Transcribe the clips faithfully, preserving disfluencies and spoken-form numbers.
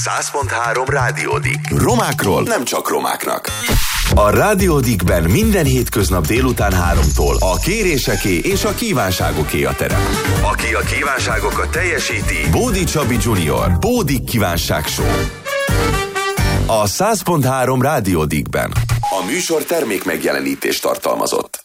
száz pont három Rádiódik. Romákról nem csak romáknak. A Rádiódikben minden hétköznap délután háromtól a kéréseké és a kívánságoké a terep. Aki a kívánságokat teljesíti, Bódi Csabi junior Bódik Kívánság Show. A száz pont három Rádiódikben. A műsor termék megjelenítést tartalmazott.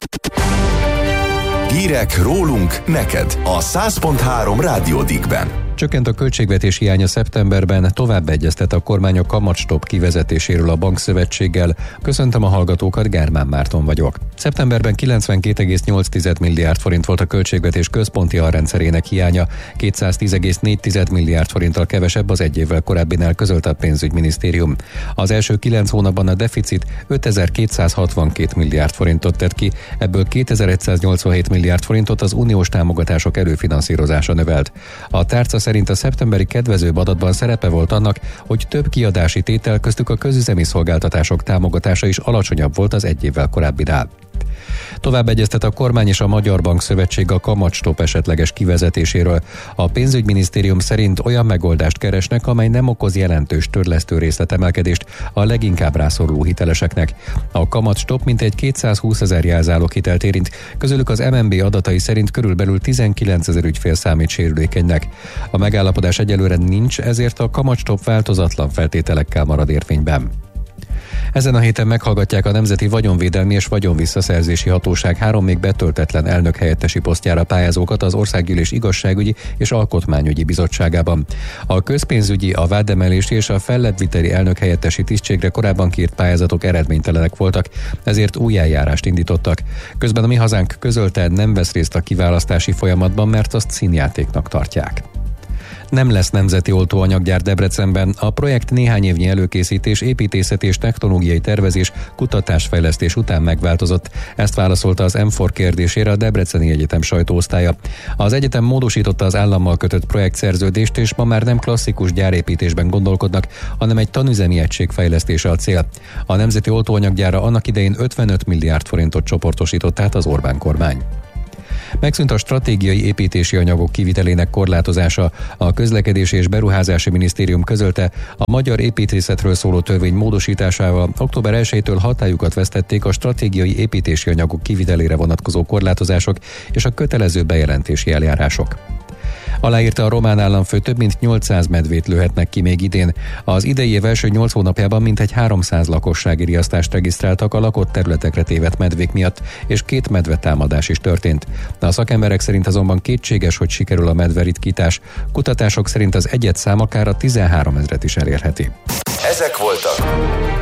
Hírek rólunk neked a száz pont három Rádiódikben. Csökkent a költségvetési hiánya szeptemberben, tovább egyeztet a kormány a kamatstopp kivezetéséről a bankszövetséggel. Köszöntöm a hallgatókat, Gármán Márton vagyok. Szeptemberben kilencvenkét egész nyolc milliárd forint volt a költségvetés központi alrendszerének hiánya, kétszáztíz egész négy milliárd forinttal kevesebb az egy évvel korábbinál, közölte a pénzügyminisztérium. Az első kilenc hónapban a deficit ötezer-kétszázhatvankét milliárd forintot tett ki, ebből kétezer-száznyolcvanhét milliárd forintot az uniós támogatások előfinanszírozása növelt. A tárca szerint a szeptemberi kedvezőbb adatban szerepe volt annak, hogy több kiadási tétel, köztük a közüzemi szolgáltatások támogatása is alacsonyabb volt az egy évvel korábbinál. Tovább egyeztet a kormány és a Magyar Bankszövetség a kamatstopp esetleges kivezetéséről. A pénzügyminisztérium szerint olyan megoldást keresnek, amely nem okoz jelentős törlesztő részletemelkedést a leginkább rászoruló hiteleseknek. A kamatstopp mintegy kétszázhúszezer jelzáloghitelt érint, közülük az em en bé adatai szerint körülbelül tizenkilencezer ügyfél számít sérülékenynek. A megállapodás egyelőre nincs, ezért a kamatstopp változatlan feltételekkel marad érvényben. Ezen a héten meghallgatják a Nemzeti Vagyonvédelmi és Vagyonvisszaszerzési Hatóság három még betöltetlen elnökhelyettesi posztjára pályázókat az Országgyűlés Igazságügyi és Alkotmányügyi Bizottságában. A közpénzügyi, a vádemelési és a fellebbviteli elnökhelyettesi tisztségre korábban kiírt pályázatok eredménytelenek voltak, ezért új eljárást indítottak. Közben a Mi Hazánk közölte, nem vesz részt a kiválasztási folyamatban, mert azt színjátéknak tartják. Nem lesz nemzeti oltóanyaggyár Debrecenben. A projekt néhány évnyi előkészítés, építészet és technológiai tervezés, kutatásfejlesztés után megváltozott. Ezt válaszolta az em négy kérdésére a Debreceni Egyetem sajtóosztálya. Az egyetem módosította az állammal kötött projektszerződést, és ma már nem klasszikus gyárépítésben gondolkodnak, hanem egy tanüzemi egység fejlesztése a cél. A nemzeti oltóanyaggyárra annak idején ötvenöt milliárd forintot csoportosított át az Orbán kormány. Megszűnt a stratégiai építési anyagok kivitelének korlátozása. A Közlekedési és Beruházási Minisztérium közölte, a magyar építészetről szóló törvény módosításával október elsejétől hatályukat vesztették a stratégiai építési anyagok kivitelére vonatkozó korlátozások és a kötelező bejelentési eljárások. Aláírta a román államfő, több mint nyolcszáz medvét lőhetnek ki még idén. Az idei év első nyolc hónapjában mintegy háromszáz lakossági riasztást regisztráltak a lakott területekre tévedt medvék miatt, és két medvetámadás is történt. A szakemberek szerint azonban kétséges, hogy sikerül a medveritkítás. Kutatások szerint az egyed szám akár a tizenhárom ezret is elérheti. Ezek voltak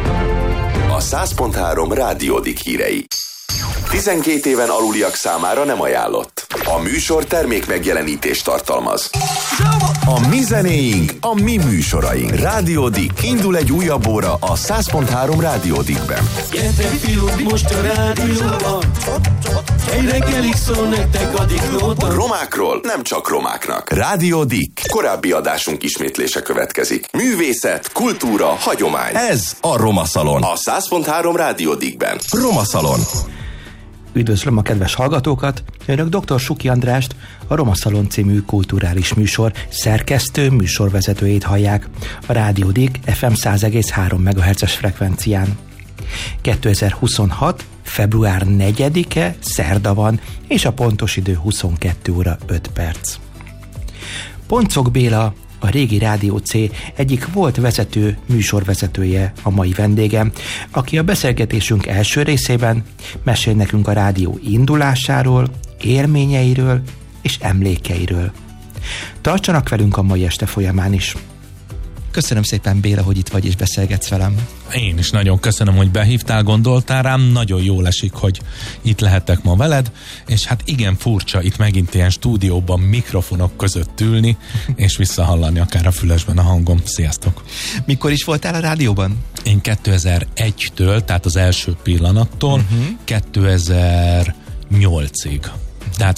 a száz pont három Rádiódik hírei. tizenkét éven aluliak számára nem ajánlott. A műsor termék megjelenítést tartalmaz. A mi zenéink, a mi műsoraink. Rádiódik. Indul egy újabb óra a száz pont három Rádiódikben. Gyertek fiúk, most a rádióban. Egy reggelig szól nektek a diklóta. Romákról nem csak romáknak. Rádiódik. Korábbi adásunk ismétlése következik. Művészet, kultúra, hagyomány. Ez a Roma Szalon. A száz pont három Rádiódikben. Roma Szalon. Üdvözlöm a kedves hallgatókat! Önök dr. Suki Andrást, a Roma Szalon című kulturális műsor szerkesztő műsorvezetőjét hallják a Rádiódik ef em száz egész három megahertzes frekvencián. kétezer-huszonhat. február negyedike, szerda van, és a pontos idő huszonkettő óra öt perc. Poncok Béla, a régi Rádió C egyik volt vezető műsorvezetője a mai vendégem, aki a beszélgetésünk első részében mesél nekünk a rádió indulásáról, élményeiről és emlékeiről. Tartsanak velünk a mai este folyamán is. Köszönöm szépen, Béla, hogy itt vagy és beszélgetsz velem. Én is nagyon köszönöm, hogy behívtál, gondoltál rám, nagyon jól esik, hogy itt lehetek ma veled, és hát igen furcsa itt megint ilyen stúdióban mikrofonok között ülni, és visszahallani akár a fülesben a hangom. Sziasztok! Mikor is voltál a rádióban? Én kétezer-egytől, tehát az első pillanattól, uh-huh. kétezer-nyolcig. Tehát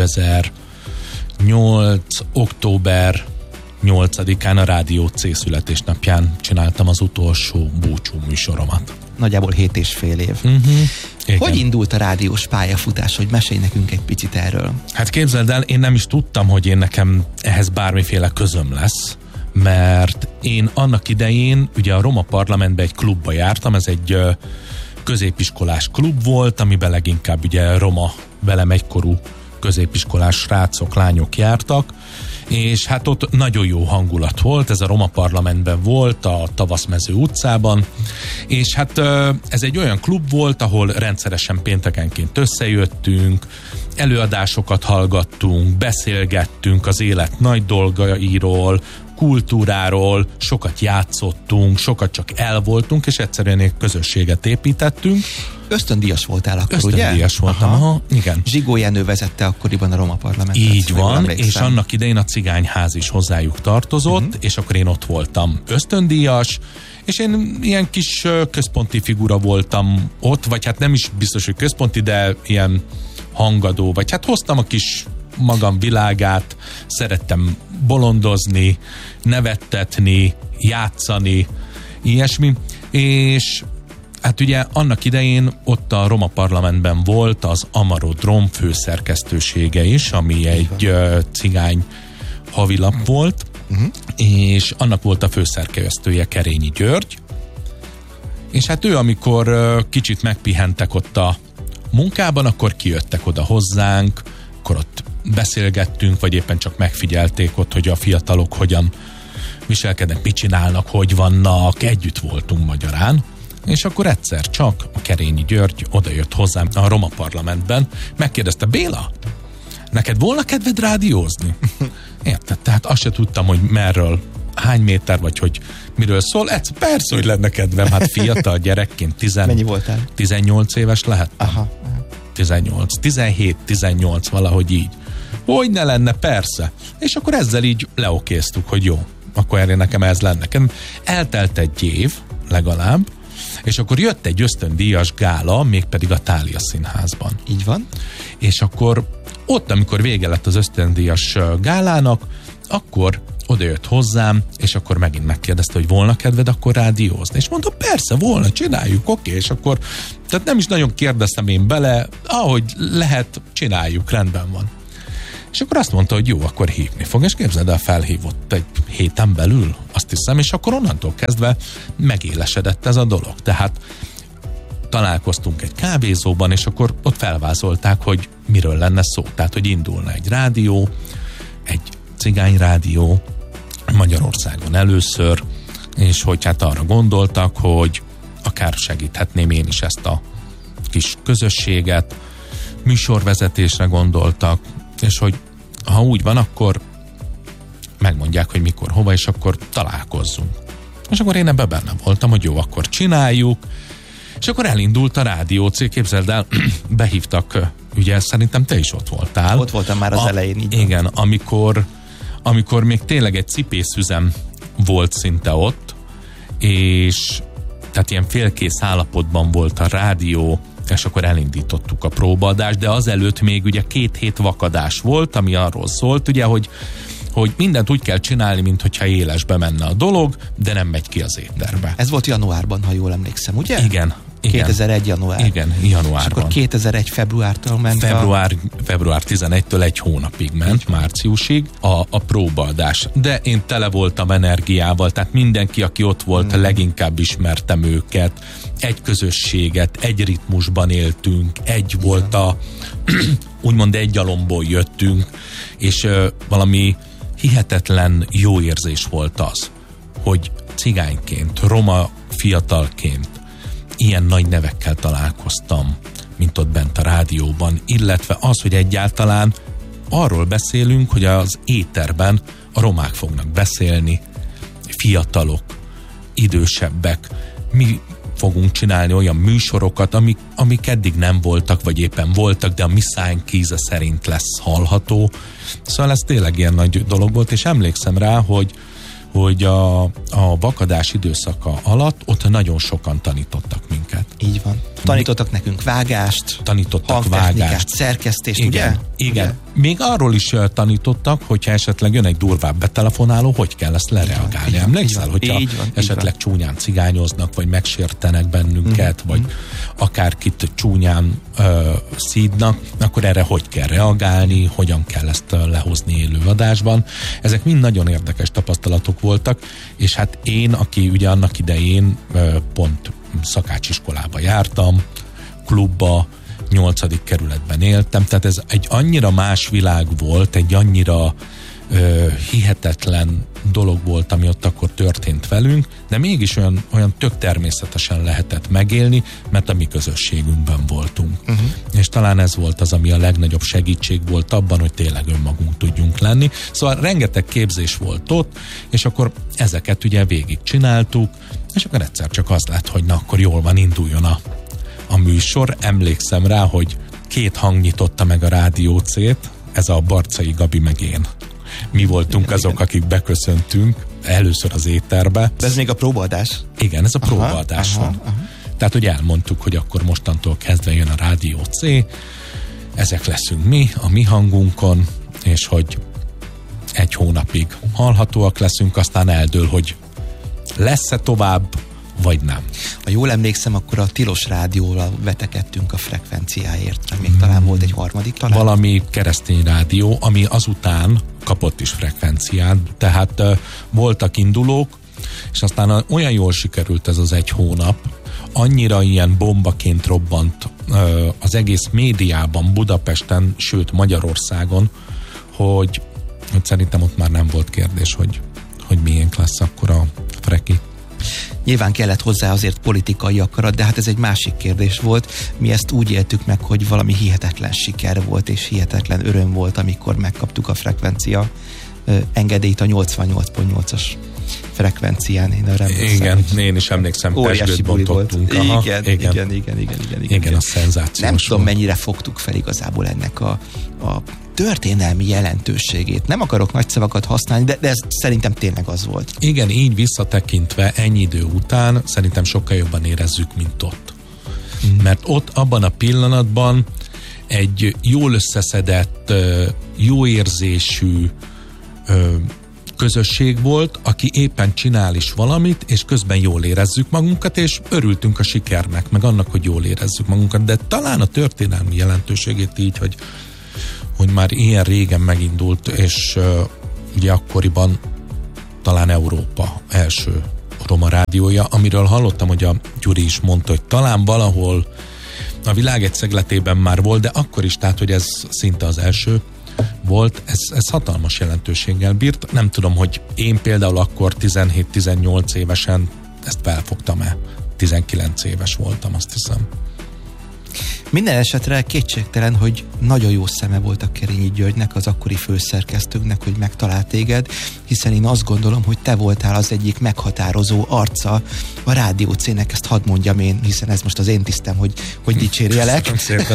kétezer-nyolc. október nyolcadikán a Rádió C születésnapján csináltam az utolsó búcsú műsoromat. Nagyjából hét és fél év. Uh-huh. Hogy indult a rádiós pályafutás, hogy mesélj nekünk egy picit erről? Hát képzeld el, én nem is tudtam, hogy én nekem ehhez bármiféle közöm lesz, mert én annak idején ugye a Roma Parlamentbe egy klubba jártam, ez egy ö, középiskolás klub volt, amiben leginkább ugye roma, velem egykorú középiskolás srácok, lányok jártak, és hát ott nagyon jó hangulat volt, ez a Roma Parlamentben volt, a Tavaszmező utcában, és hát ez egy olyan klub volt, ahol rendszeresen péntekenként összejöttünk, előadásokat hallgattunk, beszélgettünk az élet nagy dolgairól, kultúráról, sokat játszottunk, sokat csak el voltunk, és egyszerűen egy közösséget építettünk. Ösztöndíjas voltál akkor, Ösztöndíjas ugye? Ösztöndíjas voltam, aha. aha, igen. Zsigó Jenő vezette akkoriban a Roma Parlamentet. Így van, és annak idején a cigányház is hozzájuk tartozott, uh-huh. és akkor én ott voltam ösztöndíjas, és én ilyen kis központi figura voltam ott, vagy hát nem is biztos, hogy központi, de ilyen hangadó, vagy hát hoztam a kis magam világát, szerettem bolondozni, nevettetni, játszani, ilyesmi, és hát ugye annak idején ott a Roma Parlamentben volt az Amarodrom főszerkesztősége is, ami egy uh, cigány havilap volt, uh-huh. és annak volt a főszerkesztője Kerényi György, és hát ő amikor uh, kicsit megpihentek ott a munkában, akkor kijöttek oda hozzánk, akkor ott beszélgettünk, vagy éppen csak megfigyelték ott, hogy a fiatalok hogyan viselkednek, mit csinálnak, hogy vannak, együtt voltunk magyarán, és akkor egyszer csak a Kerényi György odajött hozzám a Roma Parlamentben, megkérdezte, Béla, neked volna kedved rádiózni? Érted? Tehát azt se tudtam, hogy merről, hány méter, vagy hogy miről szól. Egyszer, persze, hogy lenne kedvem, hát fiatal gyerekként, tizen, Mennyi voltál? tizennyolc éves lehettem. Aha. tizennyolc, tizenhét, tizennyolc, valahogy így. Hogy ne lenne, persze. És akkor ezzel így leokéztuk, hogy jó, akkor erre nekem ez lenne. Nekem eltelt egy év, legalább, és akkor jött egy ösztöndíjas gála, mégpedig a Thália Színházban. Így van. És akkor ott, amikor vége lett az ösztöndíjas gálának, akkor odajött hozzám, és akkor megint megkérdezte, hogy volna kedved akkor rádiózni. És mondtam, persze, volna, csináljuk, oké, és akkor, tehát nem is nagyon kérdeztem én bele, ahogy lehet, csináljuk, rendben van. És akkor azt mondta, hogy jó, akkor hívni fog, és képzeld el, felhívott egy héten belül, azt hiszem, és akkor onnantól kezdve megélesedett ez a dolog. Tehát találkoztunk egy kávézóban, és akkor ott felvázolták, hogy miről lenne szó. Tehát, hogy indulna egy rádió, egy cigányrádió Magyarországon először, és hogy hát arra gondoltak, hogy akár segíthetném én is ezt a kis közösséget, műsorvezetésre gondoltak, és hogy ha úgy van, akkor megmondják, hogy mikor, hova, és akkor találkozzunk. És akkor én ebben benne voltam, hogy jó, akkor csináljuk, és akkor elindult a rádiócég, képzeld el, behívtak, ugye szerintem te is ott voltál. Ott voltam már az a, elején. Így igen, amikor, amikor még tényleg egy cipészüzem volt szinte ott, és tehát ilyen félkész állapotban volt a rádió, és akkor elindítottuk a próbaadást, de azelőtt még ugye két hét vakadás volt, ami arról szólt, ugye, hogy, hogy mindent úgy kell csinálni, minthogyha élesbe menne a dolog, de nem megy ki az étterbe. Ez volt januárban, ha jól emlékszem, ugye? Igen. Igen. kétezer-egy január. Igen, januárban. És akkor kétezer-egy februártól ment Február, a... február tizenegytől egy hónapig ment, márciusig a, a próbaadás. De én tele voltam energiával, tehát mindenki, aki ott volt, hmm. leginkább ismertem őket. Egy közösséget, egy ritmusban éltünk, egy volt a úgymond egy gyalomból jöttünk, és ö, valami hihetetlen jó érzés volt az, hogy cigányként, roma fiatalként ilyen nagy nevekkel találkoztam, mint ott bent a rádióban, illetve az, hogy egyáltalán arról beszélünk, hogy az éterben a romák fognak beszélni, fiatalok, idősebbek, mi fogunk csinálni olyan műsorokat, amik, amik eddig nem voltak, vagy éppen voltak, de a mi szájnk íze szerint lesz hallható. Szóval ez tényleg ilyen nagy dolog volt, és emlékszem rá, hogy hogy a, a vakadás időszaka alatt ott nagyon sokan tanítottak minket. bennünket. Így van. Tanítottak nekünk vágást, tanítottak vágást, szerkesztést, igen, ugye? Igen. Ugye? Még arról is tanítottak, hogyha esetleg jön egy durvább betelefonáló, hogy kell ezt lereagálni. Emlékszel, hogyha így van, esetleg így csúnyán cigányoznak, vagy megsértenek bennünket, mm. vagy mm. akárkit csúnyán ö, szídnak, akkor erre hogy kell reagálni, hogyan kell ezt lehozni élő adásban. Ezek mind nagyon érdekes tapasztalatok voltak, és hát én, aki ugye annak idején ö, pont szakácsiskolába jártam, klubba, nyolcadik kerületben éltem, tehát ez egy annyira más világ volt, egy annyira ö, hihetetlen dolog volt, ami ott akkor történt velünk, de mégis olyan, olyan tök természetesen lehetett megélni, mert a mi közösségünkben voltunk. Uh-huh. És talán ez volt az, ami a legnagyobb segítség volt abban, hogy tényleg önmagunk tudjunk lenni. Szóval rengeteg képzés volt ott, és akkor ezeket ugye végig csináltuk, és akkor egyszer csak az lett, hogy na akkor jól van, induljon a, a műsor. Emlékszem rá, hogy két hang nyitotta meg a Rádió C-t, ez a Barcai Gabi meg én. Mi voltunk igen, azok, igen. akik beköszöntünk először az éterbe. De ez még a próbaadás? Igen, ez a próbaadás van. Tehát, hogy elmondtuk, hogy akkor mostantól kezdve jön a Rádió C, ezek leszünk mi, a mi hangunkon, és hogy egy hónapig hallhatóak leszünk, aztán eldől, hogy lesz-e tovább, vagy nem. Ha jól emlékszem, akkor a tilos rádióval vetekedtünk a frekvenciáért. Még hmm. talán volt egy harmadik talán. Valami keresztény rádió, ami azután kapott is frekvenciát, tehát uh, voltak indulók, és aztán uh, olyan jól sikerült ez az egy hónap, annyira ilyen bombaként robbant uh, az egész médiában, Budapesten, sőt Magyarországon, hogy, hogy szerintem ott már nem volt kérdés, hogy, hogy miénk lesz akkor a freki. Nyilván kellett hozzá azért politikai akarat, de hát ez egy másik kérdés volt. Mi ezt úgy éltük meg, hogy valami hihetetlen siker volt, és hihetetlen öröm volt, amikor megkaptuk a frekvencia ö, engedélyt a nyolcvannyolc pont nyolcas frekvencián. Én arra igen, én is emlékszem, Pezsgőt bontottunk. Igen, igen, igen, igen, igen, igen, igen, igen, igen, a szenzációs. Nem tudom, mennyire fogtuk fel igazából ennek a, a történelmi jelentőségét. Nem akarok nagy szavakat használni, de, de ez szerintem tényleg az volt. Igen, így visszatekintve ennyi idő után szerintem sokkal jobban érezzük, mint ott. Mm. Mert ott abban a pillanatban egy jól összeszedett, jó érzésű közösség volt, aki éppen csinál is valamit, és közben jól érezzük magunkat, és örültünk a sikernek, meg annak, hogy jól érezzük magunkat, de talán a történelmi jelentőségét így, hogy hogy már ilyen régen megindult, és uh, ugye akkoriban talán Európa első roma rádiója, amiről hallottam, hogy a Gyuri is mondta, hogy talán valahol a világ egy szegletében már volt, de akkor is, tehát, hogy ez szinte az első volt, ez, ez hatalmas jelentőséggel bírt. Nem tudom, hogy én például akkor tizenhét-tizennyolc évesen ezt felfogtam-e. tizenkilenc éves voltam, azt hiszem. Minden esetre kétségtelen, hogy nagyon jó szeme volt a Kerényi Györgynek, az akkori főszerkesztőnknek, hogy megtalált téged, hiszen én azt gondolom, hogy te voltál az egyik meghatározó arca a Rádió C-nek, ezt hadd mondjam én, hiszen ez most az én tisztem, hogy, hogy dicsérjelek.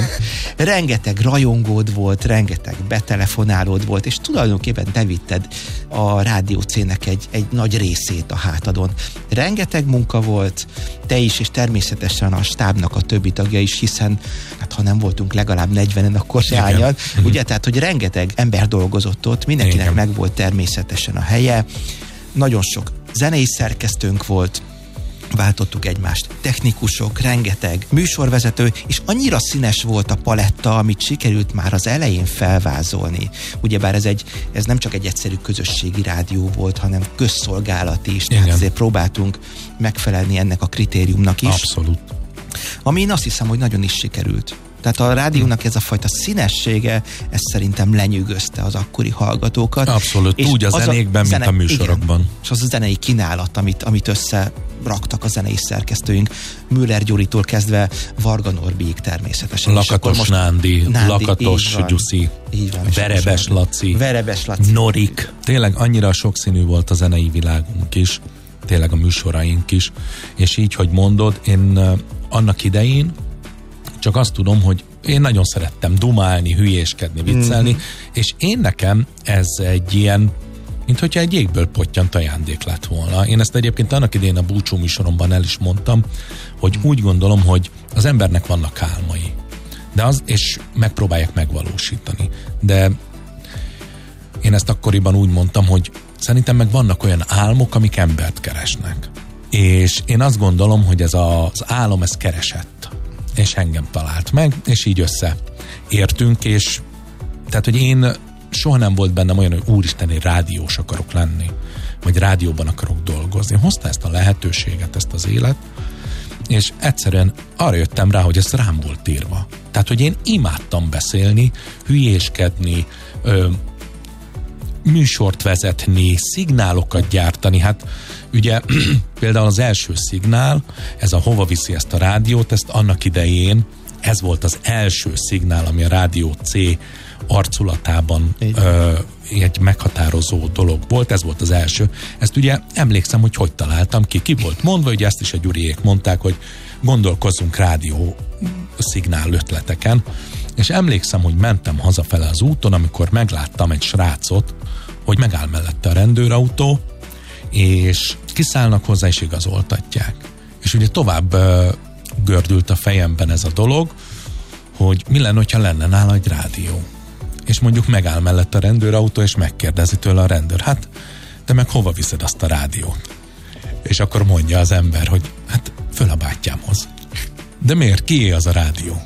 Rengeteg rajongód volt, rengeteg betelefonálód volt, és tulajdonképpen te vitted a Rádió C-nek egy, egy nagy részét a hátadon. Rengeteg munka volt, te is, és természetesen a stábnak a többi tagja is, hiszen hát ha nem voltunk legalább negyvenen, akkor se álljan. Ugye, tehát, hogy rengeteg ember dolgozott ott, mindenkinek igen. meg volt természetesen a helye. Nagyon sok zenei szerkesztőnk volt, váltottuk egymást, technikusok, rengeteg műsorvezető, és annyira színes volt a paletta, amit sikerült már az elején felvázolni. Ugyebár ez, egy, ez nem csak egy egyszerű közösségi rádió volt, hanem közszolgálati is, tehát azért próbáltunk megfelelni ennek a kritériumnak is. Abszolút. Ami én azt hiszem, hogy nagyon is sikerült. Tehát a rádiónak ez a fajta színessége, ez szerintem lenyűgözte az akkori hallgatókat. Abszolút, úgy a zenékben, a zene, mint a műsorokban. Igen, és az a zenei kínálat, amit, amit összeraktak a zenei szerkesztőink, Müller Gyuritól kezdve Varga Norbiig természetesen. Lakatos most Nándi, Nándi, Lakatos Gyuszi, Verebes Laci, Verebes Laci, Norik. Tényleg annyira sokszínű volt a zenei világunk is, tényleg a műsoraink is, és így, hogy mondod, én annak idején csak azt tudom, hogy én nagyon szerettem dumálni, hülyéskedni, viccelni, mm-hmm. és én nekem ez egy ilyen mint hogyha egy jégből pottyant ajándék lett volna. Én ezt egyébként annak idején a búcsú műsoromban el is mondtam, hogy úgy gondolom, hogy az embernek vannak álmai, de az, és megpróbálják megvalósítani. De én ezt akkoriban úgy mondtam, hogy szerintem meg vannak olyan álmok, amik embert keresnek. És én azt gondolom, hogy ez az álom, ez keresett. És engem talált meg, és így összeértünk, és tehát, hogy én soha nem volt bennem olyan, hogy úristen, én rádiós akarok lenni, vagy rádióban akarok dolgozni. Hozta ezt a lehetőséget, ezt az élet, és egyszerűen arra jöttem rá, hogy ez rám volt írva. Tehát, hogy én imádtam beszélni, hülyéskedni, ö, műsort vezetni, szignálokat gyártani. Hát ugye például az első szignál, ez a Hova viszi ezt a rádiót, ezt annak idején, ez volt az első szignál, ami a Rádió C arculatában ö, egy meghatározó dolog volt, ez volt az első. Ezt ugye emlékszem, hogy hogy találtam ki, ki volt mondva, ugye ezt is a Gyuriék mondták, hogy gondolkozzunk rádió szignál ötleteken, és emlékszem, hogy mentem hazafele az úton, amikor megláttam egy srácot, hogy megáll mellette a rendőrautó, és kiszállnak hozzá, és igazoltatják. És ugye tovább ö, gördült a fejemben ez a dolog, hogy mi lenne, hogyha lenne nála egy rádió. És mondjuk megáll mellett a rendőrautó, és megkérdezi tőle a rendőr, hát te meg hova viszed azt a rádiót? És akkor mondja az ember, hogy hát föl a bátyámhoz. De miért? Kié az a rádió?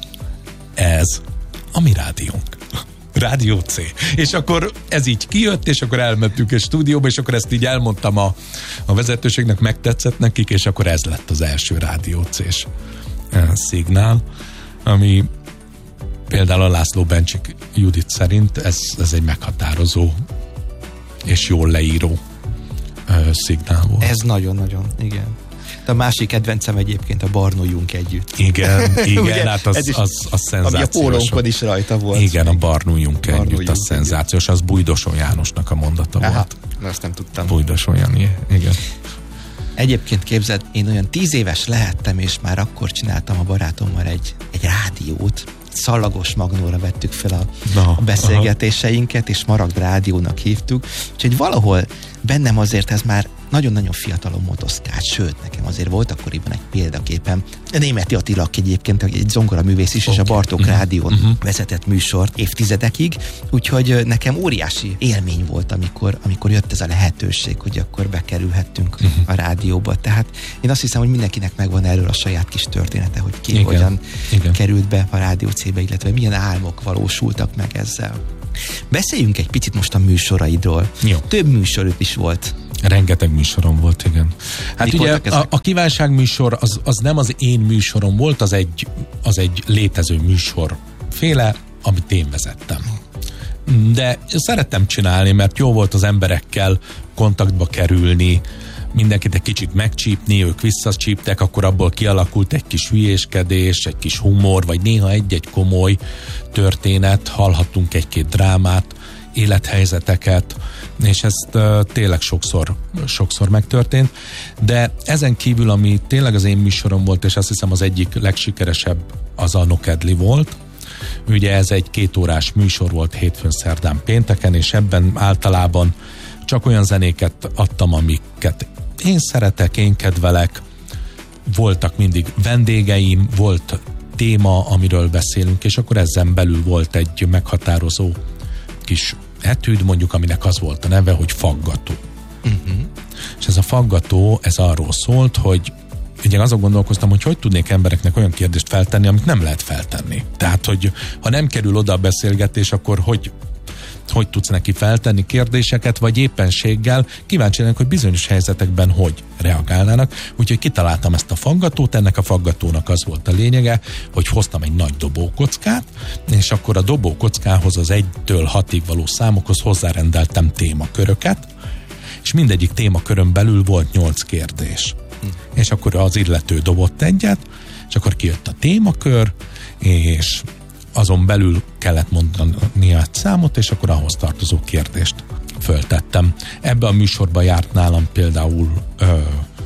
Ez a mi rádiónk. Rádió C. És akkor ez így kijött, és akkor elmentünk egy stúdióba, és akkor ezt így elmondtam a, a vezetőségnek, megtetszett nekik, és akkor ez lett az első Rádió C-s szignál, ami például a László Bencsik Judit szerint ez, ez egy meghatározó és jól leíró uh, szignál volt. Ez nagyon-nagyon, igen. De a másik kedvencem egyébként a Barnuljunk együtt. Igen, igen, ugye, hát az, az, az, az szenzációs. Ami a pólónkon is rajta volt. Igen, a Barnuljunk együtt, Barnuljunk az szenzációs, az Bújdosó Jánosnak a mondata Aha, volt. azt nem tudtam. Bújdosó Jani, igen. Egyébként képzeld, én olyan tíz éves lehettem, és már akkor csináltam a barátommal egy, egy rádiót. Szallagos Magnóra vettük fel a, Na, a beszélgetéseinket, és Maragd Rádiónak hívtuk. Úgyhogy valahol bennem azért ez már nagyon-nagyon fiatalon motoszkált, sőt, nekem azért volt akkoriban egy példaképem. Németi Attila, aki egyébként egy zongoraművész is, okay. És a Bartók uh-huh. Rádión uh-huh. vezetett műsort évtizedekig, úgyhogy nekem óriási élmény volt, amikor, amikor jött ez a lehetőség, hogy akkor bekerülhettünk uh-huh. a rádióba. Tehát én azt hiszem, hogy mindenkinek megvan erről a saját kis története, hogy ki Igen. hogyan Igen. került be a Rádió C-be, illetve milyen álmok valósultak meg ezzel. Beszéljünk egy picit most a műsoraidról. Jó. Több műsorod is volt. Rengeteg műsorom volt, igen. Hát Mik ugye a, a kívánság műsor az, az nem az én műsorom volt, az egy, az egy létező műsor féle, amit én vezettem. De szerettem csinálni, mert jó volt az emberekkel kontaktba kerülni, mindenkit egy kicsit megcsípni, ők visszacsíptek, akkor abból kialakult egy kis hülyéskedés, egy kis humor, vagy néha egy-egy komoly történet, hallhattunk egy-két drámát, élethelyzeteket, és ez uh, tényleg sokszor, sokszor megtörtént, de ezen kívül, ami tényleg az én műsorom volt, és azt hiszem az egyik legsikeresebb, az a Nokedli volt. Ugye ez egy kétórás műsor volt hétfőn, szerdán, pénteken, és ebben általában csak olyan zenéket adtam, amiket én szeretek, én kedvelek, voltak mindig vendégeim, volt téma, amiről beszélünk, és akkor ezen belül volt egy meghatározó kis etűd, mondjuk, aminek az volt a neve, hogy faggató. Uh-huh. És ez a faggató, ez arról szólt, hogy ugye azon gondolkoztam, hogy hogy tudnék embereknek olyan kérdést feltenni, amit nem lehet feltenni. Tehát, hogy ha nem kerül oda a beszélgetés, akkor hogy hogy tudsz neki feltenni kérdéseket, vagy éppenséggel kíváncsi lennek, hogy bizonyos helyzetekben hogy reagálnának. Úgyhogy kitaláltam ezt a faggatót, ennek a faggatónak az volt a lényege, hogy hoztam egy nagy dobókockát, és akkor a dobókockához az egytől hatig való számokhoz hozzárendeltem témaköröket, és mindegyik témakörön belül volt nyolc kérdés. Hm. És akkor az illető dobott egyet, és akkor kijött a témakör, és azon belül kellett mondani egy számot, és akkor ahhoz tartozó kérdést föltettem. Ebbe a műsorba járt nálam például ö,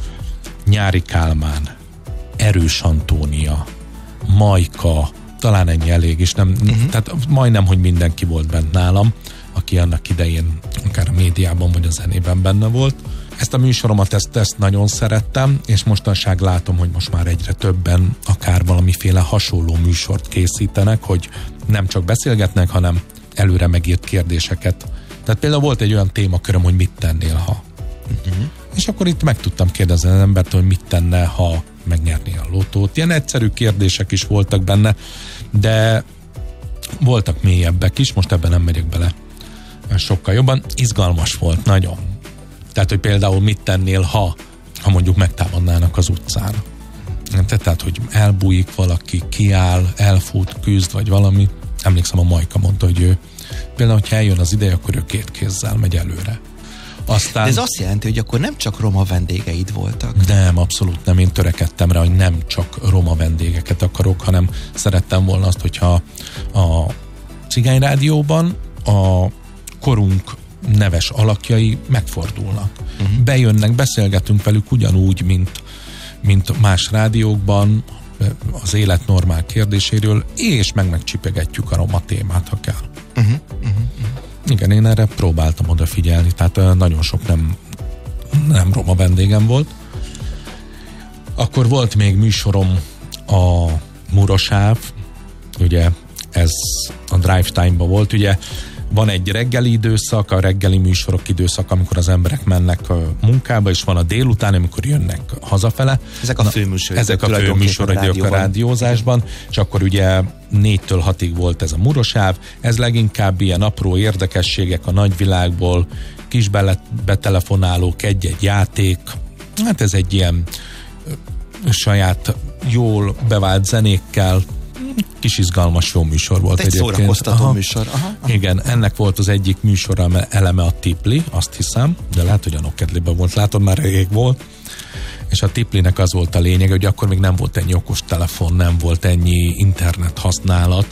Nyári Kálmán, Erős Antónia, Majka, talán ennyi elég is, nem, uh-huh. tehát majdnem, hogy mindenki volt bent nálam, aki annak idején akár a médiában vagy a zenében benne volt. Ezt a műsoromat, ezt, ezt nagyon szerettem, és mostanság látom, hogy most már egyre többen akár valamiféle hasonló műsort készítenek, hogy nem csak beszélgetnek, hanem előre megírt kérdéseket. Tehát például volt egy olyan témaköröm, hogy mit tennél, ha. Uh-huh. És akkor itt meg tudtam kérdezni az embert, hogy mit tenne, ha megnyerné a lotót. Ilyen egyszerű kérdések is voltak benne, de voltak mélyebbek is, most ebben nem megyek bele sokkal jobban. Izgalmas volt, nagyon. Tehát, hogy például mit tennél, ha, ha mondjuk megtámadnának az utcán. Tehát, hogy elbújik valaki, kiáll, elfut, küzd, vagy valami. Emlékszem, a Majka mondta, hogy ő például, hogyha eljön az ideje, akkor ő két kézzel megy előre. Aztán... De ez azt jelenti, hogy akkor nem csak roma vendégeid voltak? Nem, abszolút nem. Én törekedtem rá, hogy nem csak roma vendégeket akarok, hanem szerettem volna azt, hogyha a Cigányrádióban a korunk neves alakjai megfordulnak. Uh-huh. Bejönnek, beszélgetünk velük ugyanúgy, mint, mint más rádiókban az élet normál kérdéséről, és meg megcsipegetjük a roma témát, ha kell. Uh-huh. Uh-huh. Igen, én erre próbáltam odafigyelni, tehát nagyon sok nem, nem roma vendégem volt. Akkor volt még műsorom a Murosáv, ugye ez a Drive Time-ban volt, ugye van egy reggeli időszak, a reggeli műsorok időszak, amikor az emberek mennek a munkába, és van a délután, amikor jönnek hazafele. Ezek a főműsorok. Ezek a főműsorok a rádiózásban, és akkor ugye négytől hatig volt ez a Murosáv. Ez leginkább ilyen apró érdekességek a nagyvilágból, kis betelefonálók, egy-egy játék. Hát ez egy ilyen saját jól bevált zenékkel, kis izgalmas jó műsor volt. Egy egyébként. Szórakoztató aha. műsor. Aha, aha. Igen, ennek volt az egyik műsora eleme a Tipli, azt hiszem, de lehet, hogy a Nokkedliben volt, látod, már rég volt. És a Tiplinek az volt a lényeg, hogy akkor még nem volt ennyi okos telefon, nem volt ennyi internet használat,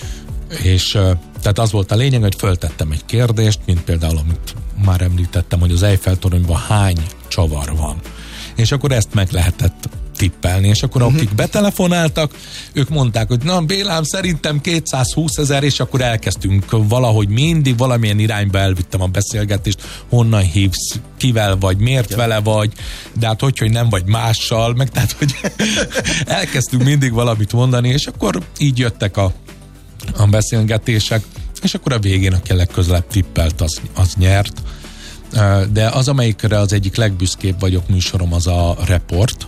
és tehát az volt a lényeg, hogy föltettem egy kérdést, mint például, amit már említettem, hogy az Eiffel-toronyban hány csavar van. És akkor ezt meg lehetett tippelni, és akkor uh-huh. akik betelefonáltak, ők mondták, hogy na Bélám, szerintem kétszázhúsz ezer, és akkor elkezdtünk valahogy mindig valamilyen irányba elvittem a beszélgetést, honnan hívsz, kivel vagy, miért ja. vele vagy, de hát hogy, hogy nem vagy mással, meg tehát, hogy elkezdtünk mindig valamit mondani, és akkor így jöttek a, a beszélgetések, és akkor a végén, aki a legközelebb tippelt, az, az nyert. De az, amelyikre az egyik legbüszkébb vagyok műsorom, az a Report.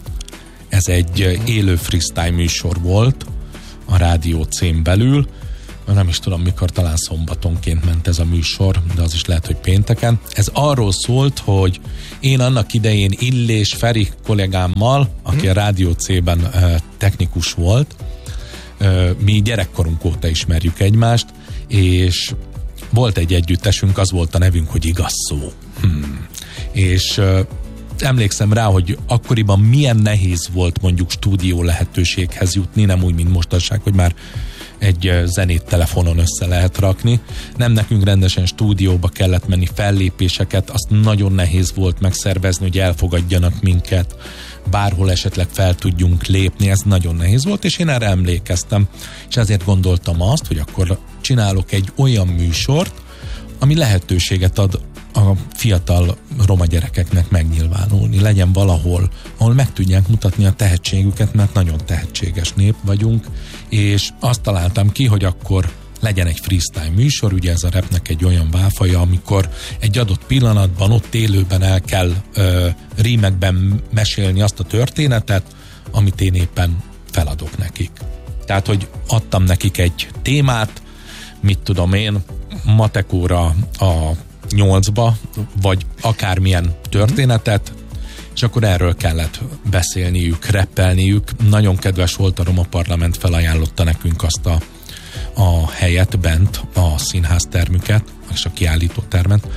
Ez egy élő freestyle műsor volt a Rádió cén belül. Nem is tudom, mikor, talán szombatonként ment ez a műsor, de az is lehet, hogy pénteken. Ez arról szólt, hogy én annak idején Illés Feri kollégámmal, aki a Rádió cében uh, technikus volt, uh, mi gyerekkorunk óta ismerjük egymást, és volt egy együttesünk, az volt a nevünk, hogy Igaz szó. Hmm. És uh, emlékszem rá, hogy akkoriban milyen nehéz volt mondjuk stúdió lehetőséghez jutni, nem úgy, mint mostanság, hogy már egy zenét telefonon össze lehet rakni. Nem nekünk rendesen stúdióba kellett menni, fellépéseket, azt nagyon nehéz volt megszervezni, hogy elfogadjanak minket, bárhol esetleg fel tudjunk lépni, ez nagyon nehéz volt, és én erre emlékeztem, és ezért gondoltam azt, hogy akkor csinálok egy olyan műsort, ami lehetőséget ad a fiatal roma gyerekeknek megnyilvánulni, legyen valahol, ahol meg tudják mutatni a tehetségüket, mert nagyon tehetséges nép vagyunk, és azt találtam ki, hogy akkor legyen egy freestyle műsor, ugye ez a rapnek egy olyan válfaja, amikor egy adott pillanatban ott élőben el kell ö, rímekben mesélni azt a történetet, amit én éppen feladok nekik. Tehát, hogy adtam nekik egy témát, mit tudom én, matekóra a nyolcba, vagy akármilyen történetet, és akkor erről kellett beszélniük, reppelniük. Nagyon kedves volt, a Roma Parlament felajánlotta nekünk azt a, a helyet bent, a színháztermüket, és a kiállítótermet,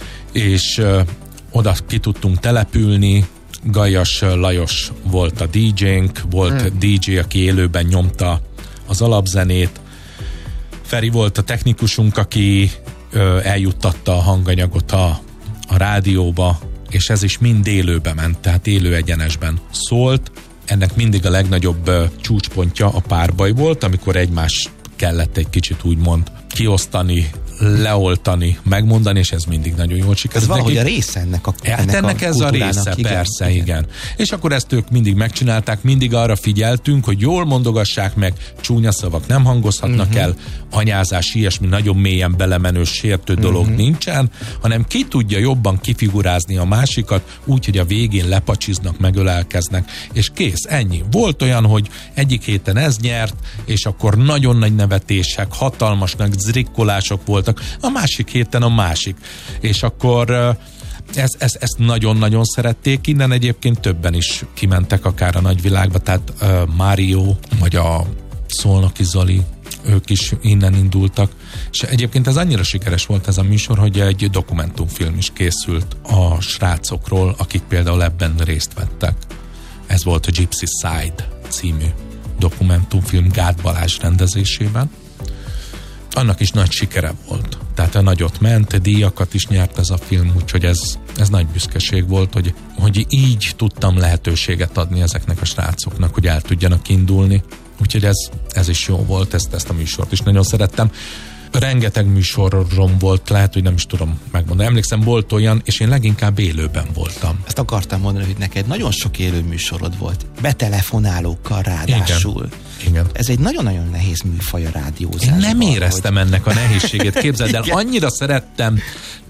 és ö, oda ki tudtunk települni. Gajas Lajos volt a dé jénk, volt hmm. dé jé, aki élőben nyomta az alapzenét. Feri volt a technikusunk, aki ö, eljuttatta a hanganyagot a, a rádióba, és ez is mind élőbe ment, tehát élő egyenesben szólt. Ennek mindig a legnagyobb ö, csúcspontja a párbaj volt, amikor egymás kellett egy kicsit úgymond kiosztani, leoltani, megmondani, és ez mindig nagyon jól sikerült. Ez valahogy nekik. a része ennek a ennek, Hát ennek a ez a része, igen, persze, igen. igen. És akkor ezt ők mindig megcsinálták, mindig arra figyeltünk, hogy jól mondogassák meg, csúnya szavak nem hangozhatnak uh-huh. el, anyázás, ilyesmi nagyon mélyen belemenő, sértő uh-huh. dolog nincsen, hanem ki tudja jobban kifigurázni a másikat, úgy, hogy a végén lepacsiznak, megölelkeznek, és kész, ennyi. Volt olyan, hogy egyik héten ez nyert, és akkor nagyon nagy nevetések, hatalmas nagy zrikkolások voltak, a másik héten a másik. És akkor ez, ez, ezt nagyon-nagyon szerették, innen egyébként többen is kimentek akár a nagyvilágba, tehát uh, Mário, vagy a Szolnoki Zoli, ők is innen indultak, és egyébként ez annyira sikeres volt ez a műsor, hogy egy dokumentumfilm is készült a srácokról, akik például ebben részt vettek. Ez volt a Gypsy Side című dokumentumfilm Gáth Balázs rendezésében. Annak is nagy sikere volt. Tehát a nagyot ment, díjakat is nyert ez a film, úgyhogy ez, ez nagy büszkeség volt, hogy, hogy így tudtam lehetőséget adni ezeknek a srácoknak, hogy el tudjanak indulni. Úgyhogy ez, ez is jó volt, ezt, ezt a műsort is nagyon szerettem. Rengeteg műsorom volt, lehet, hogy nem is tudom megmondani. Emlékszem, volt olyan, és én leginkább élőben voltam. Ezt akartam mondani, hogy neked nagyon sok élő műsorod volt. Betelefonálókkal ráadásul. Igen. Igen. Ez egy nagyon-nagyon nehéz műfaj a rádiózásban. Én nem éreztem hogy... ennek a nehézségét. Képzeld el, annyira szerettem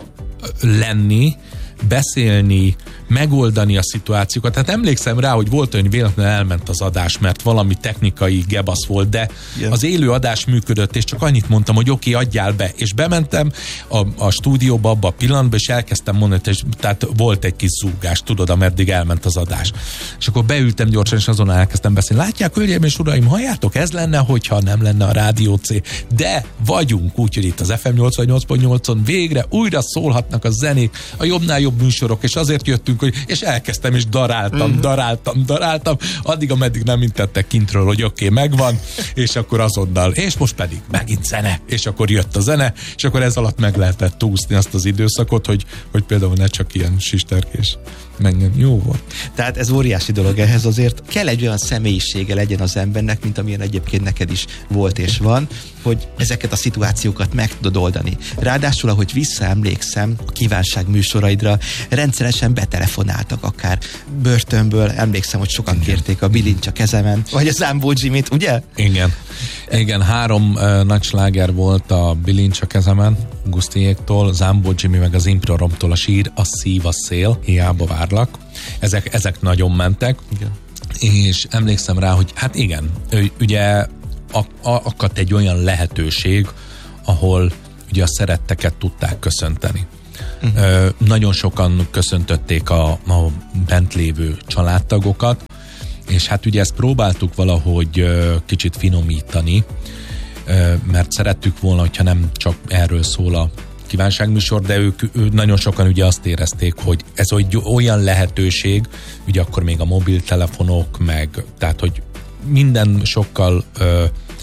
lenni, beszélni, megoldani a szituációkat. Tehát emlékszem rá, hogy volt olyan, hogy véletlenül elment az adás, mert valami technikai gebasz volt, de yeah. az élő adás működött, és csak annyit mondtam, hogy oké, okay, adjál be. És bementem a, a stúdióba abba a pillanatban, és elkezdtem mondani, és tehát volt egy kis zúgás, tudod, ameddig elment az adás. És akkor beültem gyorsan, és azon elkezdtem beszélni. Látják, hölgyeim és uraim, halljátok, ez lenne, hogyha nem lenne a Rádió C. De vagyunk, úgyhogy itt az ef em nyolcvannyolc pont nyolcon végre újra szólhatnak a zenék, a jobbnál jobb műsorok, és azért jöttünk, hogy és elkezdtem, és daráltam, uh-huh. daráltam, daráltam, addig, ameddig nem intettek kintről, hogy oké, okay, megvan, és akkor azonnal, és most pedig megint zene, és akkor jött a zene, és akkor ez alatt meg lehetett úszni azt az időszakot, hogy, hogy például ne csak ilyen sisterkés menjen. Jó volt. Tehát ez óriási dolog, ehhez azért kell egy olyan személyisége legyen az embernek, mint amilyen egyébként neked is volt és van, hogy ezeket a szituációkat meg tudod oldani. Ráadásul, ahogy visszaemlékszem a kívánság műsoraidra, rendszeresen betelefonáltak akár börtönből, emlékszem, hogy sokan kérték a Bilincs a kezemen, vagy a Zámbó Jimmy-t, ugye? Igen. Igen, három uh, nagy sláger volt a Bilincs a kezemen, Gusztiéktól, Zámbó Jimmy meg az Improromtól a sír, a szív, a szél, hiába várlak. Ezek, ezek nagyon mentek. Igen. És emlékszem rá, hogy hát igen, ugye akadt egy olyan lehetőség, ahol ugye a szeretteket tudták köszönteni. Uh-huh. Ö, nagyon sokan köszöntötték a, a bent lévő családtagokat, és hát ugye ezt próbáltuk valahogy ö, kicsit finomítani, ö, mert szerettük volna, hogyha nem csak erről szól a kívánságműsor, de ők ő, nagyon sokan ugye azt érezték, hogy ez olyan lehetőség, ugye akkor még a mobiltelefonok, meg tehát, hogy minden sokkal ö,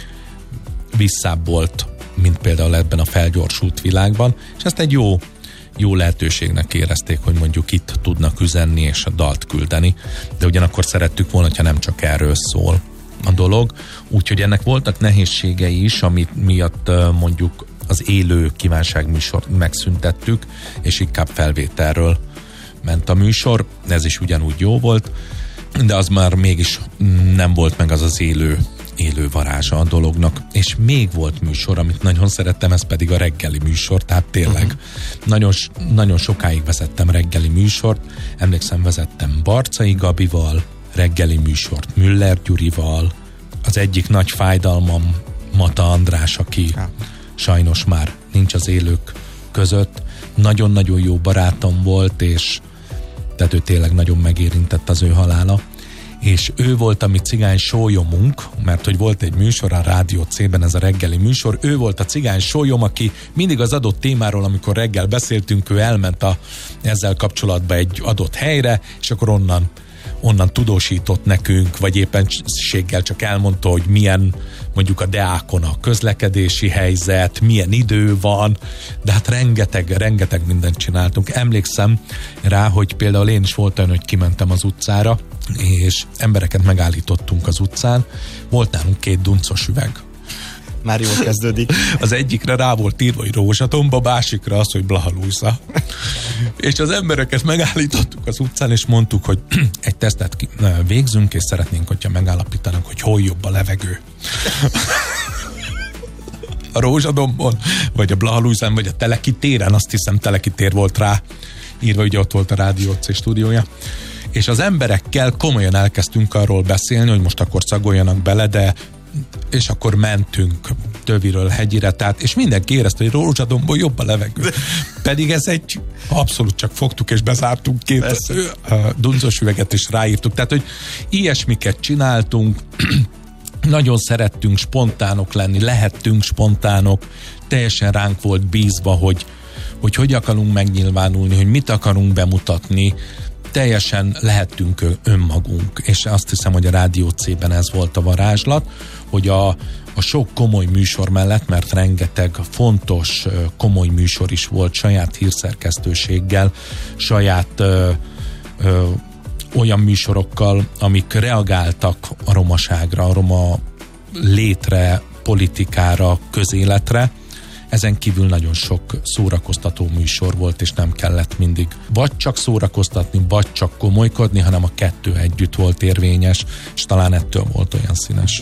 visszább volt, mint például ebben a felgyorsult világban, és ezt egy jó, jó lehetőségnek érezték, hogy mondjuk itt tudnak üzenni és a dalt küldeni, de ugyanakkor szerettük volna, hogyha nem csak erről szól a dolog, úgyhogy ennek voltak nehézségei is, amit miatt mondjuk az élő kívánságműsort megszüntettük, és inkább felvételről ment a műsor, ez is ugyanúgy jó volt, de az már mégis nem volt meg az az élő, élő varázsa a dolognak. És még volt műsor, amit nagyon szerettem, ez pedig a reggeli műsor, tehát tényleg uh-huh. nagyon, nagyon sokáig vezettem reggeli műsort, emlékszem, vezettem Barcai Gabival, reggeli műsort Müller Gyurival, az egyik nagy fájdalmam Mata András, aki ja. sajnos már nincs az élők között, nagyon-nagyon jó barátom volt, és tehát ő tényleg nagyon megérintett az ő halála, és ő volt a mi cigány sólyomunk, mert hogy volt egy műsor a Rádió C-ben, ez a reggeli műsor, ő volt a cigány sólyom, aki mindig az adott témáról, amikor reggel beszéltünk, ő elment a, ezzel kapcsolatban egy adott helyre, és akkor onnan onnan tudósított nekünk, vagy éppenséggel csak elmondta, hogy milyen mondjuk a Deákon a közlekedési helyzet, milyen idő van, de hát rengeteg, rengeteg mindent csináltunk. Emlékszem rá, hogy például én is volt olyan, hogy kimentem az utcára, és embereket megállítottunk az utcán, volt nálunk két duncos üveg. Már jól kezdődik. Az egyikre rá volt írva, hogy Rózsadomba, másikra az, hogy Blaha Lujza. És az embereket megállítottuk az utcán, és mondtuk, hogy egy tesztet végzünk, és szeretnénk, hogyha megállapítanak, hogy hol jobb a levegő. A Rózsadombon, vagy a Blaha Lujzán, vagy a Teleki téren, azt hiszem Teleki tér volt rá írva, ugye ott volt a Rádió C stúdiója. És az emberekkel komolyan elkezdtünk arról beszélni, hogy most akkor szagoljanak bele, de és akkor mentünk Töviről hegyire, tehát, és mindenki érezte, hogy Rózsadombon jobb a levegő. Pedig ez egy, abszolút csak fogtuk és bezártunk két dunzos üveget, és ráírtuk. Tehát, hogy ilyesmiket csináltunk, nagyon szerettünk spontánok lenni, lehettünk spontánok, teljesen ránk volt bízva, hogy hogy, hogy akarunk megnyilvánulni, hogy mit akarunk bemutatni, teljesen lehettünk önmagunk, és azt hiszem, hogy a Rádió C-ben ez volt a varázslat, hogy a, a sok komoly műsor mellett, mert rengeteg fontos, komoly műsor is volt, saját hírszerkesztőséggel, saját ö, ö, olyan műsorokkal, amik reagáltak a romaságra, a roma létre, politikára, közéletre. Ezen kívül nagyon sok szórakoztató műsor volt, és nem kellett mindig vagy csak szórakoztatni, vagy csak komolykodni, hanem a kettő együtt volt érvényes, és talán ettől volt olyan színes.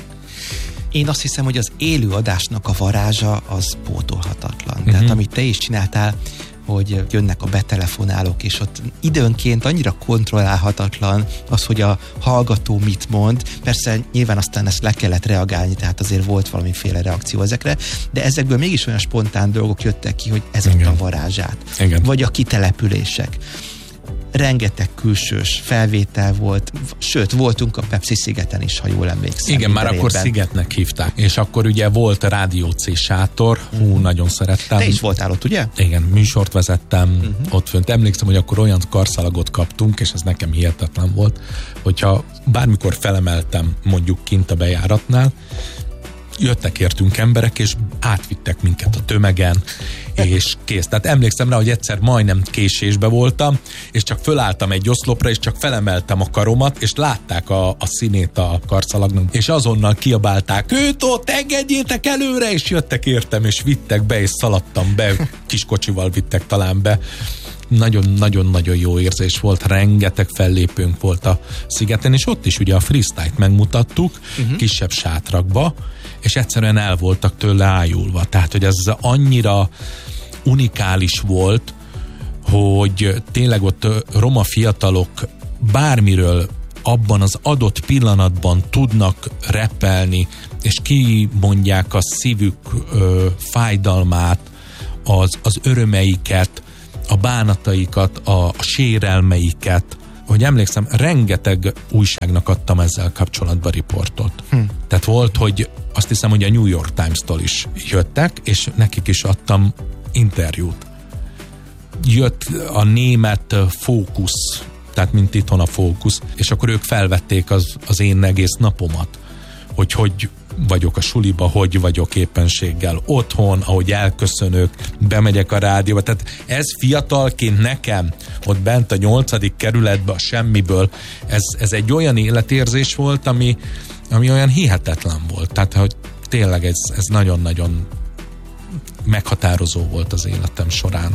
Én azt hiszem, hogy az élő adásnak a varázsa az pótolhatatlan. Uh-huh. Tehát amit te is csináltál, hogy jönnek a betelefonálók, és ott időnként annyira kontrollálhatatlan az, hogy a hallgató mit mond. Persze nyilván aztán ezt le kellett reagálni, tehát azért volt valamiféle reakció ezekre, de ezekből mégis olyan spontán dolgok jöttek ki, hogy ez a varázsát. Igen. Vagy a kitelepülések. Rengeteg külsős felvétel volt, sőt, voltunk a Pepsi-szigeten is, ha jól emlékszem. Igen, már akkor évben. Szigetnek hívták, és akkor ugye volt a Rádió C sátor, hú, uh-huh. nagyon szerettem. Te is voltál ott, ugye? Igen, műsort vezettem uh-huh. ott fönt. Emlékszem, hogy akkor olyan karszalagot kaptunk, és ez nekem hihetetlen volt, hogyha bármikor felemeltem mondjuk kint a bejáratnál, jöttek értünk emberek, és átvittek minket a tömegen, és kész. Tehát emlékszem rá, hogy egyszer majdnem késésbe voltam, és csak fölálltam egy oszlopra, és csak felemeltem a karomat, és látták a, a színét a karszalagnak, és azonnal kiabálták, őt ott, engedjétek előre, és jöttek értem, és vittek be, és szaladtam be, kiskocsival vittek talán be. Nagyon-nagyon-nagyon jó érzés volt, rengeteg fellépőnk volt a szigeten, és ott is ugye a freestyle-t megmutattuk, uh-huh. kisebb sátrakba, és egyszerűen el voltak tőle ájulva. Tehát, hogy ez annyira unikális volt, hogy tényleg ott roma fiatalok bármiről abban az adott pillanatban tudnak rappelni, és kimondják a szívük ö, fájdalmát, az, az örömeiket, a bánataikat, a, a sérelmeiket. Hogy emlékszem, rengeteg újságnak adtam ezzel kapcsolatban riportot. Hm. Tehát volt, hogy azt hiszem, hogy a New York Times-tól is jöttek, és nekik is adtam interjút. Jött a német Fókusz, tehát mint itthon a Fókusz, és akkor ők felvették az, az én egész napomat, hogy hogy vagyok a suliba, hogy vagyok éppenséggel otthon, ahogy elköszönök, bemegyek a rádióba. Tehát ez fiatalként nekem, ott bent a nyolcadik kerületben, a semmiből, ez, ez egy olyan életérzés volt, ami, ami olyan hihetetlen volt. Tehát, hogy tényleg ez, ez nagyon-nagyon meghatározó volt az életem során.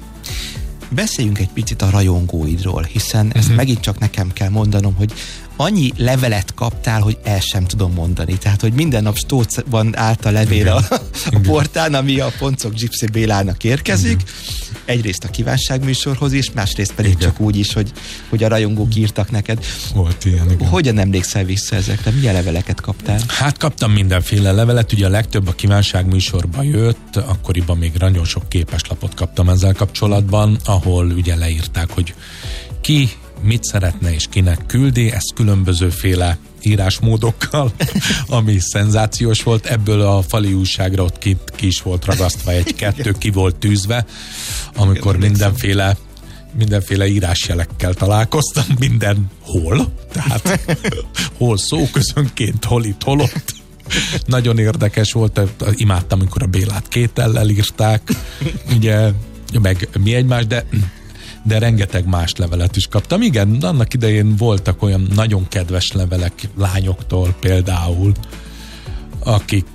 Beszéljünk egy picit a rajongóidról, hiszen ezt uh-huh. megint csak nekem kell mondanom, hogy annyi levelet kaptál, hogy el sem tudom mondani. Tehát, hogy minden nap stócban állt a levél a, a portán, ami a Poncok Gypsy Bélának érkezik. Igen. Egyrészt a kívánságműsorhoz is, másrészt pedig igen. csak úgy is, hogy, hogy a rajongók írtak neked. Volt ilyen, igen. Hogyan emlékszel vissza ezekre? Milyen leveleket kaptál? Hát kaptam mindenféle levelet, ugye a legtöbb a kívánságműsorba jött, akkoriban még nagyon sok képeslapot kaptam ezzel kapcsolatban, ahol ugye leírták, hogy ki mit szeretne és kinek küldi, ez különbözőféle írásmódokkal, ami szenzációs volt. Ebből a fali újságra ott ki, ki is volt ragasztva egy-kettő, ki volt tűzve, amikor mindenféle mindenféle írásjelekkel találkoztam, mindenhol, tehát hol szóközönként, hol itt, hol ott. Nagyon érdekes volt, imádtam, amikor a Bélát két ellel írták, ugye, meg mi egymás, de de rengeteg más levelet is kaptam. Igen, annak idején voltak olyan nagyon kedves levelek lányoktól például, akik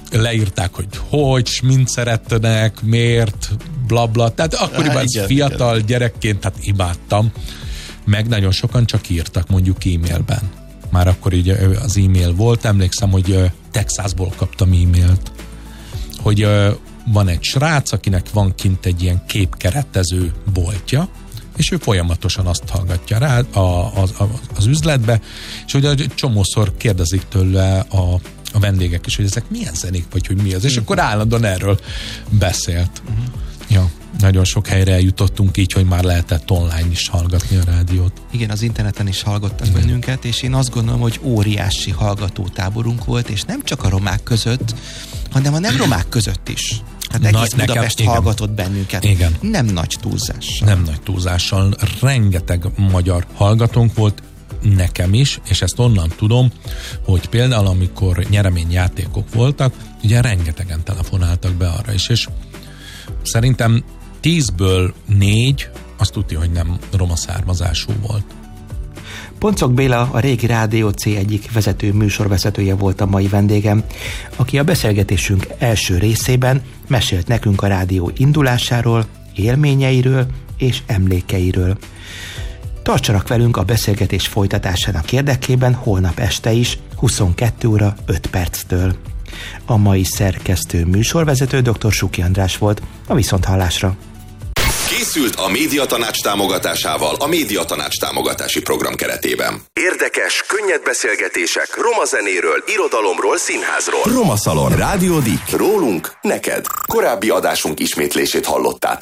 leírták, hogy hogy, mint szerettenek, miért, blabla. Tehát akkoriban Há, ez igen, fiatal igen. gyerekként, hát imádtam. Meg nagyon sokan csak írtak, mondjuk e-mailben. Már akkor így az e-mail volt. Emlékszem, hogy Texasból kaptam e-mailt, hogy van egy srác, akinek van kint egy ilyen képkeretező boltja, és ő folyamatosan azt hallgatja rá a, a, a, az üzletbe, és hogy egy csomószor kérdezik tőle a, a vendégek is, hogy ezek milyen zenék, vagy hogy mi az, és akkor állandóan erről beszélt. Uh-huh. Ja, nagyon sok helyre eljutottunk így, hogy már lehetett online is hallgatni a rádiót. Igen, az interneten is hallgattak Igen. bennünket, és én azt gondolom, hogy óriási hallgatótáborunk volt, és nem csak a romák között, hanem a nem romák között is. Hát egész Na, Budapest nekem, hallgatott bennünket. Igen. Nem nagy túlzással. Nem nagy túlzással. Rengeteg magyar hallgatónk volt, nekem is, és ezt onnan tudom, hogy például amikor nyereményjátékok voltak, ugye rengetegen telefonáltak be arra is, és szerintem tízből négy azt tudja, hogy nem roma származású volt. Poncok Béla, a régi Rádió C egyik vezető műsorvezetője volt a mai vendégem, aki a beszélgetésünk első részében mesélt nekünk a rádió indulásáról, élményeiről és emlékeiről. Tartsanak velünk a beszélgetés folytatásának érdekében holnap este is, huszonkettő óra öt perctől. A mai szerkesztő műsorvezető dr. Suki András volt. A viszonthallásra. Készült a Médiatanács támogatásával a Médiatanács támogatási program keretében. Érdekes, könnyed beszélgetések roma zenéről, irodalomról, színházról. Roma Szalon. Rádió Dik. Rólunk, neked. Korábbi adásunk ismétlését hallottátok.